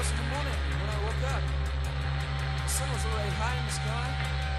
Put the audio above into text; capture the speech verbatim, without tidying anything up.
in the morning when I woke up. The sun was already high in the sky.